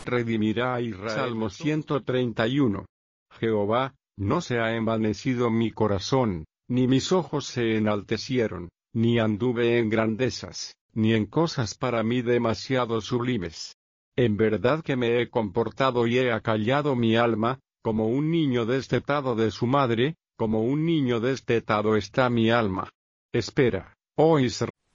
redimirá a Israel. Salmo 131. Jehová, no se ha envanecido mi corazón, ni mis ojos se enaltecieron, ni anduve en grandezas, ni en cosas para mí demasiado sublimes. En verdad que me he comportado y he acallado mi alma, como un niño destetado de su madre, como un niño destetado está mi alma. Espera, oh Israel.